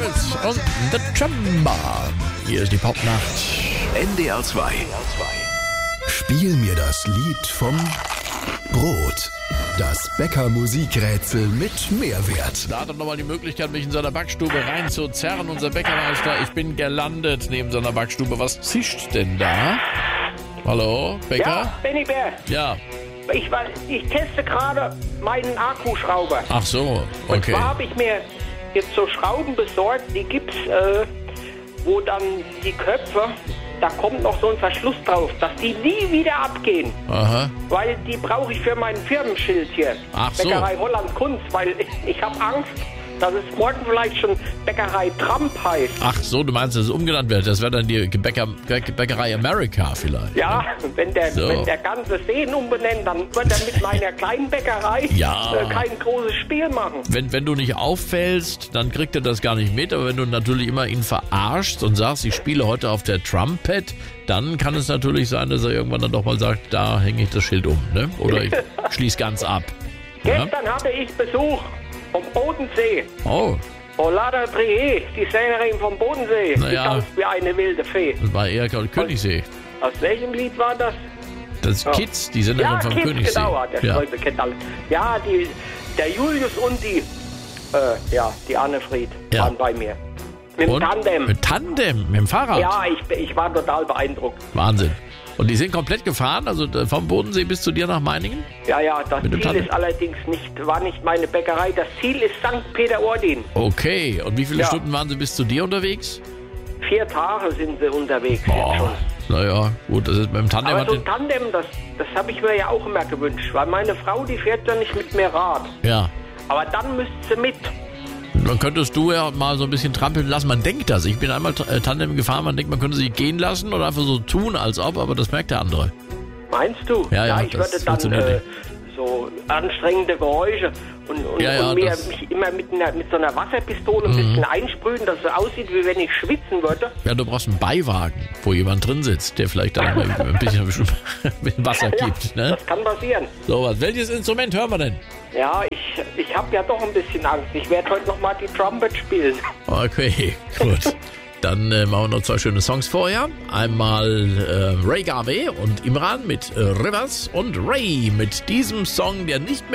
Pirates und The Chumba. Hier ist die Popnacht. NDR 2. Spiel mir das Lied vom Brot. Das Bäcker-Musikrätsel mit Mehrwert. Da hat er nochmal die Möglichkeit, mich in seiner Backstube reinzuzerren. Unser Bäckermeister, ich bin gelandet neben seiner Backstube. Was zischt denn da? Hallo, Bäcker? Ja, Benny Bär. Ja. Ich teste gerade meinen Akkuschrauber. Ach so, Und okay. zwar habe ich mir jetzt so Schrauben besorgt, die gibt's, wo dann die Köpfe, da kommt noch so ein Verschluss drauf, dass die nie wieder abgehen. Aha. Weil die brauche ich für mein Firmenschild hier. Ach so. Bäckerei Holland Kunst, weil ich habe Angst, dass es morgen vielleicht schon Bäckerei Trump heißt. Ach so, du meinst, dass es umgenannt wird. Das wäre dann die Bäckerei America vielleicht. Ja, Ne? wenn der ganze Seen umbenennt, dann wird er mit meiner kleinen Bäckerei Ja. kein großes Spiel machen. Wenn du nicht auffällst, dann kriegt er das gar nicht mit. Aber wenn du natürlich immer ihn verarschst und sagst, ich spiele heute auf der Trumpet, dann kann es natürlich sein, dass er irgendwann dann doch mal sagt, da hänge ich das Schild um. Ne? Oder ich schließe ganz ab. Ja? Gestern hatte ich Besuch vom Bodensee. Oh, Olada Trier, die Sängerin vom Bodensee, die Naja. tanzt wie eine wilde Fee. das war eher Königssee. Aus welchem Lied war das? Das ist Kids, die Sängerin Ja, vom Kids, Königssee. genau, der Ja. Stolpe kennt alle. Ja, der Julius und die Annefried Ja. waren bei mir. Mit dem Und? Tandem. Mit Tandem, mit dem Fahrrad. Ja, ich war total beeindruckt. Wahnsinn. Und die sind komplett gefahren, also vom Bodensee bis zu dir nach Meiningen? Ja, das Mit dem Ziel Tandem. ist allerdings war nicht meine Bäckerei. Das Ziel ist St. Peter-Ording. Okay, und wie viele Ja. Stunden waren sie bis zu dir unterwegs? 4 Tage sind sie unterwegs jetzt Oh, schon. naja, gut, das ist beim Tandem. Aber hat so den- ein Tandem, das habe ich mir ja auch immer gewünscht, weil meine Frau, die fährt ja nicht mit mir Rad. Ja, Aber dann müsste sie mit. dann könntest du ja mal so ein bisschen trampeln lassen. Man denkt das. Ich bin einmal Tandem gefahren, man denkt, man könnte sie gehen lassen oder einfach so tun, als ob, aber das merkt der andere. Meinst du? Ja, ich das würde dann funktioniert so anstrengende Geräusche und Ja, mir das- mich immer mit so einer Wasserpistole ein bisschen einsprühen, dass es so aussieht, wie wenn ich schwitzen würde. Ja, du brauchst einen Beiwagen, wo jemand drin sitzt, der vielleicht dann ein bisschen Wasser gibt. Ne? Das kann passieren. So was. Welches Instrument hören wir denn? Ja, ich habe ja doch ein bisschen Angst. Ich werde heute noch mal die Trumpet spielen. Okay, gut. Dann machen wir noch 2 schöne Songs vorher. Einmal Ray Garvey und Imran mit Rivers und Ray mit diesem Song, der nicht mehr